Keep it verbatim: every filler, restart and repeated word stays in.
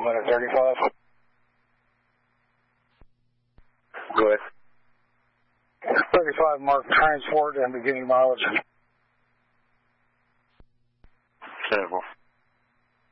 minute thirty-five. Go ahead. thirty-five mark transport and beginning mileage. Terrible.